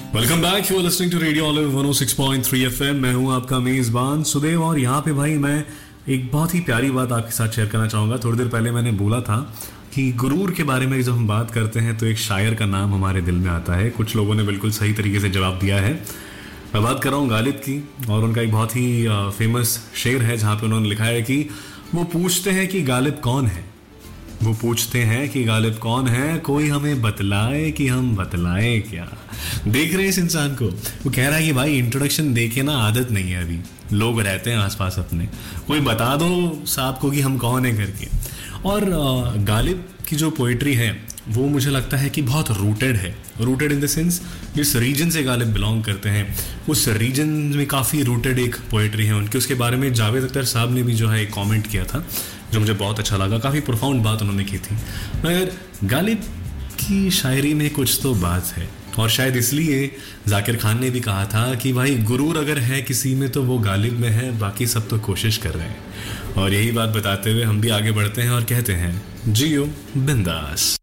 Welcome back, you are listening to radio olive 106.3 FM. मैं हूं आपका मेजबान सुदेव और यहाँ पे भाई मैं एक बहुत ही प्यारी बात आपके साथ शेयर करना चाहूँगा। थोड़ी देर पहले मैंने बोला था कि गुरूर के बारे में जब हम बात करते हैं तो एक शायर का नाम हमारे दिल में आता है। कुछ लोगों ने बिल्कुल सही तरीके से जवाब दिया है। मैं बात कर रहा हूँ गालिब की और उनका एक बहुत ही फेमस शेर है जहाँ पे उन्होंने लिखा है कि वो पूछते हैं कि गालिब कौन है, वो पूछते हैं कि गालिब कौन है, कोई हमें बतलाए कि हम बतलाएं क्या। देख रहे हैं इस इंसान को, वो कह रहा है कि भाई इंट्रोडक्शन देके ना आदत नहीं है, अभी लोग रहते हैं आसपास अपने, कोई बता दो साहब को कि हम कौन है करके। और गालिब की जो पोइट्री है वो मुझे लगता है कि बहुत रूटेड है। रूटेड इन द सेंस जिस रीजन से गालिब बिलोंग करते हैं उस रीजन में काफ़ी रूटेड एक पोइट्री है उनकी। उसके बारे में जावेद अख्तर साहब ने भी जो है एक कॉमेंट किया था जो मुझे बहुत अच्छा लगा। काफ़ी प्रोफाउंड बात उन्होंने की थी। मगर गालिब की शायरी में कुछ तो बात है और शायद इसलिए जाकिर खान ने भी कहा था कि भाई गुरूर अगर है किसी में तो वो गालिब में है, बाकी सब तो कोशिश कर रहे हैं। और यही बात बताते हुए हम भी आगे बढ़ते हैं और कहते हैं जियो बिंदास।